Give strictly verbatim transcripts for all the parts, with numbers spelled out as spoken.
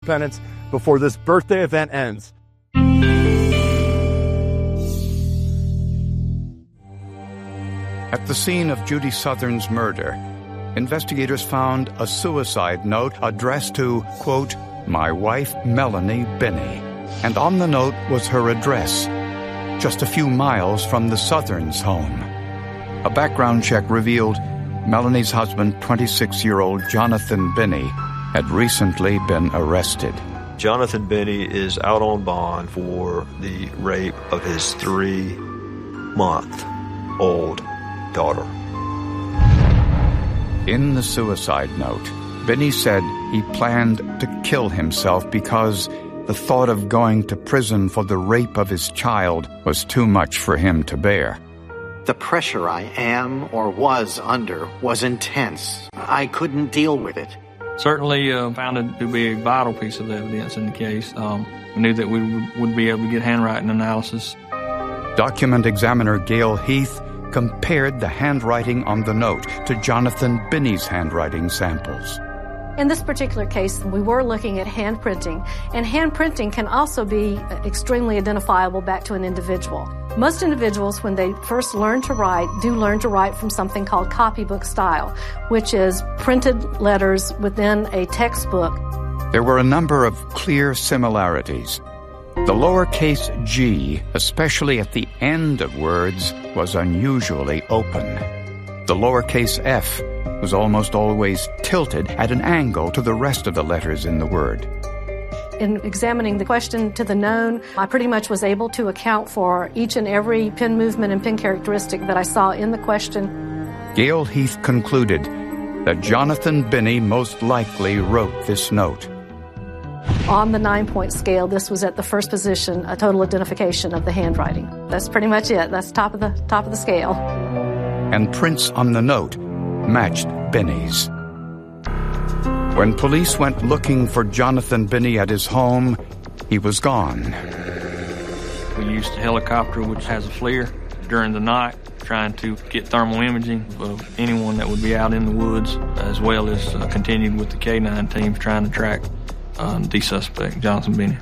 penance before this birthday event ends. At the scene of Judy Southern's murder, investigators found a suicide note addressed to, quote, my wife, Melanie Binney. And on the note was her address, just a few miles from the Southerns' home. A background check revealed Melanie's husband, twenty-six-year-old Jonathan Binney, had recently been arrested. Jonathan Binney is out on bond for the rape of his three-month-old daughter. In the suicide note, Binney said he planned to kill himself because the thought of going to prison for the rape of his child was too much for him to bear. The pressure I am or was under was intense. I couldn't deal with it. Certainly uh, found it to be a vital piece of evidence in the case. Um, we knew that we would, would be able to get handwriting analysis. Document examiner Gail Heath compared the handwriting on the note to Jonathan Binney's handwriting samples. In this particular case, we were looking at handprinting, and handprinting can also be extremely identifiable back to an individual. Most individuals, when they first learn to write, do learn to write from something called copybook style, which is printed letters within a textbook. There were a number of clear similarities. The lowercase g, especially at the end of words, was unusually open. The lowercase f was almost always tilted at an angle to the rest of the letters in the word. In examining the question to the known, I pretty much was able to account for each and every pen movement and pen characteristic that I saw in the question. Gail Heath concluded that Jonathan Binney most likely wrote this note. On the nine-point scale, this was at the first position, a total identification of the handwriting. That's pretty much it. That's top of the top of the scale. And prints on the note matched Binney's. When police went looking for Jonathan Binney at his home, he was gone. We used a helicopter which has a FLIR during the night, trying to get thermal imaging of anyone that would be out in the woods, as well as uh, continued with the K nine teams trying to track uh, the suspect, Jonathan Binney.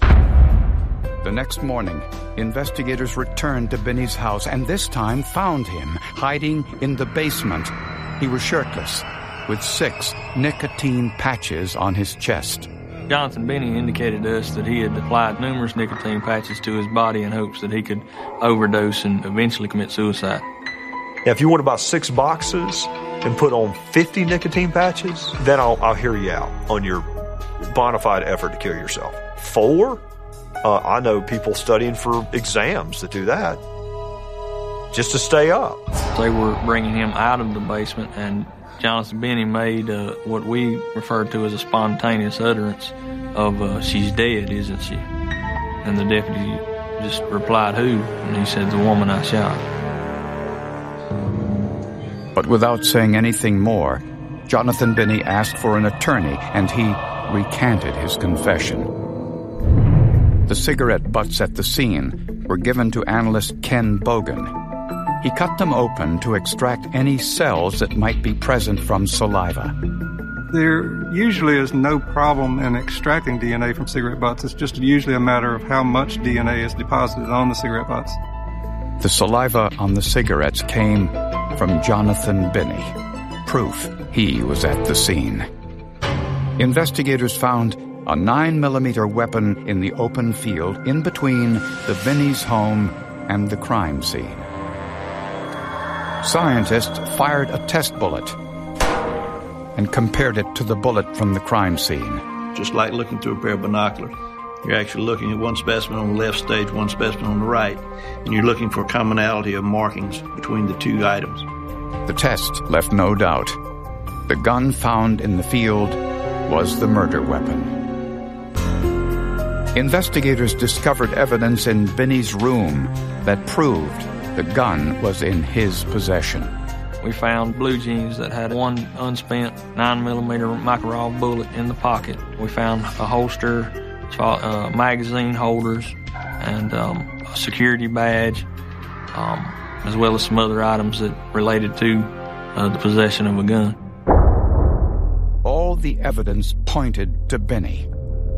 The next morning, investigators returned to Binney's house and this time found him hiding in the basement. He was shirtless, with six nicotine patches on his chest. Jonathan Binney indicated to us that he had applied numerous nicotine patches to his body in hopes that he could overdose and eventually commit suicide. Now, if you want to buy six boxes and put on fifty nicotine patches, then I'll, I'll hear you out on your bona fide effort to kill yourself. Four? Uh, I know people studying for exams that do that just to stay up. They were bringing him out of the basement, and Jonathan Binney made uh, what we refer to as a spontaneous utterance of, uh, she's dead, isn't she? And the deputy just replied, who? And he said, the woman I shot. But without saying anything more, Jonathan Binney asked for an attorney, and he recanted his confession. The cigarette butts at the scene were given to analyst Ken Bogan. He cut them open to extract any cells that might be present from saliva. There usually is no problem in extracting D N A from cigarette butts. It's just usually a matter of how much D N A is deposited on the cigarette butts. The saliva on the cigarettes came from Jonathan Binney, proof he was at the scene. Investigators found a nine millimeter weapon in the open field in between the Binney's home and the crime scene. Scientists fired a test bullet and compared it to the bullet from the crime scene. Just like looking through a pair of binoculars. You're actually looking at one specimen on the left stage, one specimen on the right, and you're looking for commonality of markings between the two items. The test left no doubt. The gun found in the field was the murder weapon. Investigators discovered evidence in Binney's room that proved the gun was in his possession. We found blue jeans that had one unspent nine millimeter Makarov bullet in the pocket. We found a holster, uh, magazine holders, and um, a security badge, um, as well as some other items that related to uh, the possession of a gun. All the evidence pointed to Binney.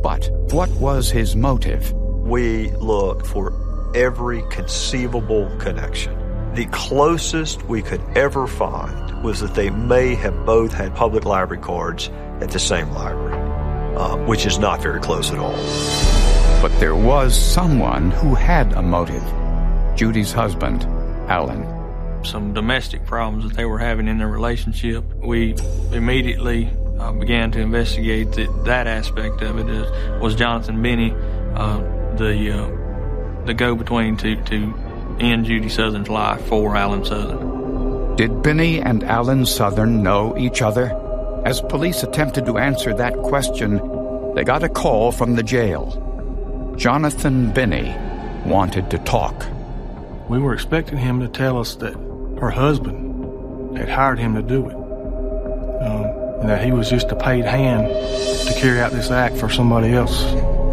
But what was his motive? We looked for every conceivable connection. The closest we could ever find was that they may have both had public library cards at the same library, uh, which is not very close at all. But there was someone who had a motive. Judy's husband, Alan. Some domestic problems that they were having in their relationship. We immediately uh, began to investigate the, that aspect of it. Is, was Jonathan Binney uh, the uh, the go-between to, to end Judy Southern's life for Alan Southern? Did Binney and Alan Southern know each other? As police attempted to answer that question, they got a call from the jail. Jonathan Binney wanted to talk. We were expecting him to tell us that her husband had hired him to do it, um, and that he was just a paid hand to carry out this act for somebody else.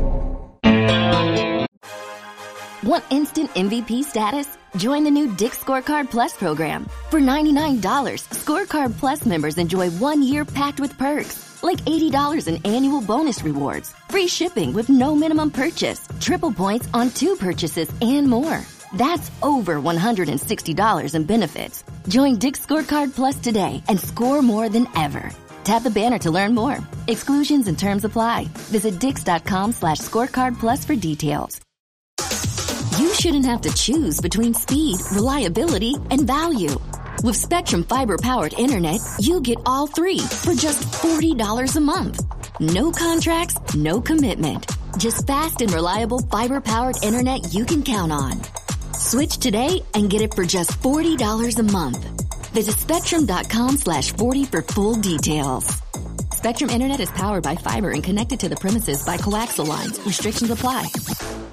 Want instant M V P status? Join the new Dick's Scorecard Plus program. For ninety-nine dollars, Scorecard Plus members enjoy one year packed with perks, like eighty dollars in annual bonus rewards, free shipping with no minimum purchase, triple points on two purchases, and more. That's over one hundred sixty dollars in benefits. Join Dick's Scorecard Plus today and score more than ever. Tap the banner to learn more. Exclusions and terms apply. Visit dix.com slash scorecard plus for details. You shouldn't have to choose between speed, reliability, and value. With Spectrum Fiber-powered internet, you get all three for just forty dollars a month. No contracts, no commitment. Just fast and reliable fiber-powered internet you can count on. Switch today and get it for just forty dollars a month. Visit spectrum.com slash 40 for full details. Spectrum Internet is powered by fiber and connected to the premises by coaxial lines. Restrictions apply.